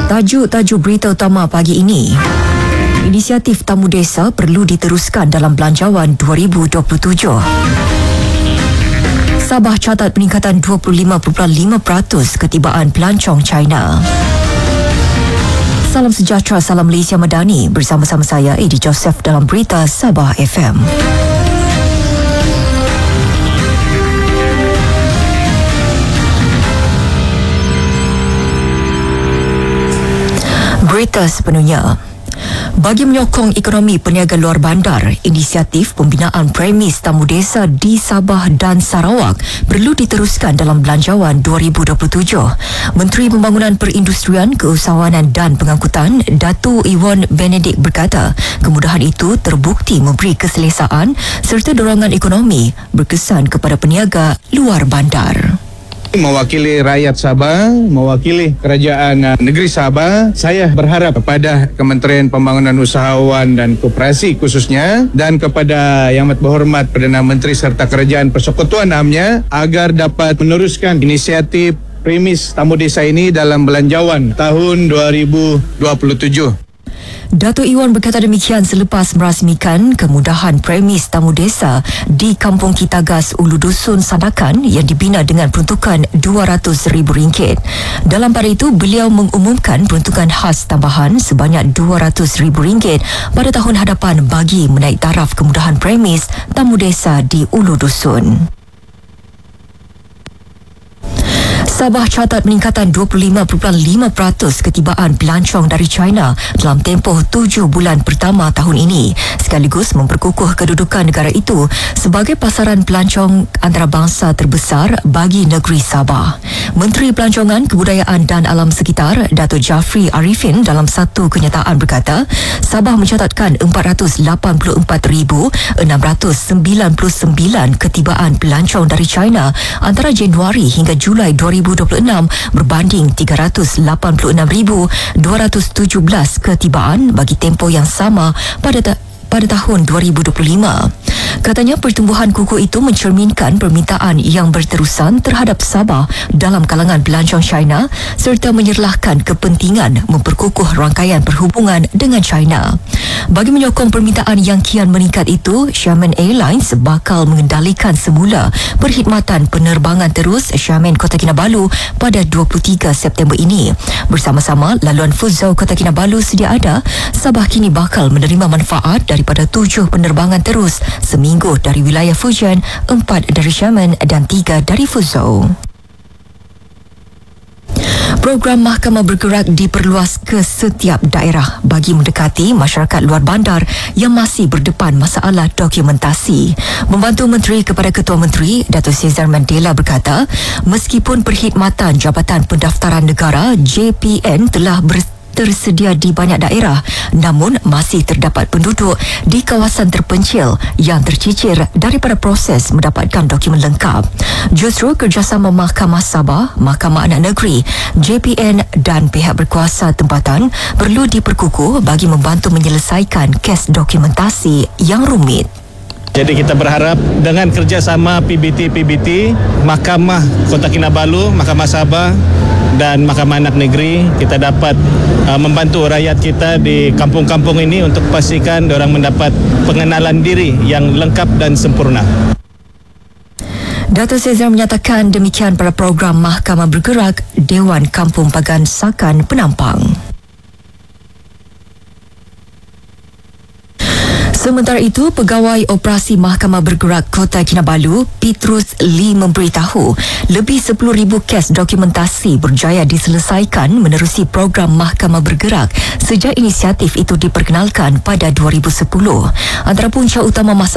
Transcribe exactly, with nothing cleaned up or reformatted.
Tajuk-tajuk berita utama pagi ini. Inisiatif Tamu Desa perlu diteruskan dalam Belanjawan dua ribu dua puluh tujuh. Sabah catat peningkatan dua puluh lima perpuluhan lima peratus ketibaan pelancong China. Salam sejahtera, salam Malaysia Madani. Bersama-sama saya, Edi Joseph dalam Berita Sabah F M. Berita sepenuhnya. Bagi menyokong ekonomi peniaga luar bandar, inisiatif pembinaan premis tamu desa di Sabah dan Sarawak perlu diteruskan dalam Belanjawan dua ribu dua puluh tujuh. Menteri Pembangunan Perindustrian, Keusahawanan dan Pengangkutan, Datuk Iwan Benedict berkata, kemudahan itu terbukti memberi keselesaan serta dorongan ekonomi berkesan kepada peniaga luar bandar. Mewakili rakyat Sabah, mewakili kerajaan negeri Sabah, saya berharap kepada Kementerian Pembangunan Usahawan dan Koperasi khususnya dan kepada Yang Amat Berhormat Perdana Menteri serta Kerajaan Persekutuan Amnya agar dapat meneruskan inisiatif premis tamu desa ini dalam Belanjawan tahun dua ribu dua puluh tujuh. Datuk Iwan berkata demikian selepas merasmikan kemudahan premis tamu desa di Kampung Kitagas Ulu Dusun Sandakan yang dibina dengan peruntukan dua ratus ribu ringgit. Dalam pada itu, beliau mengumumkan peruntukan khas tambahan sebanyak dua ratus ribu ringgit pada tahun hadapan bagi menaik taraf kemudahan premis tamu desa di Ulu Dusun. Sabah catat peningkatan dua puluh lima perpuluhan lima peratus ketibaan pelancong dari China dalam tempoh tujuh bulan pertama tahun ini, sekaligus memperkukuh kedudukan negara itu sebagai pasaran pelancong antarabangsa terbesar bagi negeri Sabah. Menteri Pelancongan, Kebudayaan dan Alam Sekitar, Datuk Jafri Arifin dalam satu kenyataan berkata, Sabah mencatatkan empat ratus lapan puluh empat ribu enam ratus sembilan puluh sembilan ketibaan pelancong dari China antara Januari hingga Julai dua ribu dua puluh enam berbanding tiga ratus lapan puluh enam ribu dua ratus tujuh belas ketibaan bagi tempoh yang sama pada ta- pada tahun dua ribu dua puluh lima. Katanya pertumbuhan kukuh itu mencerminkan permintaan yang berterusan terhadap Sabah dalam kalangan pelancong China serta menyerlahkan kepentingan memperkukuh rangkaian perhubungan dengan China. Bagi menyokong permintaan yang kian meningkat itu, Xiamen Airlines bakal mengendalikan semula perkhidmatan penerbangan terus Xiamen Kota Kinabalu pada dua puluh tiga September ini. Bersama-sama laluan Fuzhou Kota Kinabalu sedia ada, Sabah kini bakal menerima manfaat daripada tujuh penerbangan terus seminggu dari wilayah Fujian, empat dari Xiamen dan tiga dari Fuzhou. Program Mahkamah Bergerak diperluas ke setiap daerah bagi mendekati masyarakat luar bandar yang masih berdepan masalah dokumentasi. Membantu Menteri kepada Ketua Menteri, Datuk Cesar Mandela berkata, meskipun perkhidmatan Jabatan Pendaftaran Negara J P N telah ber tersedia di banyak daerah, namun masih terdapat penduduk di kawasan terpencil yang tercicir daripada proses mendapatkan dokumen lengkap. Justru kerjasama Mahkamah Sabah, Mahkamah Anak Negeri, J P N dan pihak berkuasa tempatan perlu diperkukuh bagi membantu menyelesaikan kes dokumentasi yang rumit. Jadi kita berharap dengan kerjasama P B T P B T, Mahkamah Kota Kinabalu, Mahkamah Sabah dan Mahkamah Anak Negeri, kita dapat uh, membantu rakyat kita di kampung-kampung ini untuk pastikan diorang mendapat pengenalan diri yang lengkap dan sempurna. Datuk Cesar menyatakan demikian pada program Mahkamah Bergerak Dewan Kampung Pagan Sakan Penampang. Sementara itu, Pegawai Operasi Mahkamah Bergerak Kota Kinabalu, Petrus Lee memberitahu lebih sepuluh ribu kes dokumentasi berjaya diselesaikan menerusi program Mahkamah Bergerak sejak inisiatif itu diperkenalkan pada dua ribu sepuluh. Antara punca utama masalah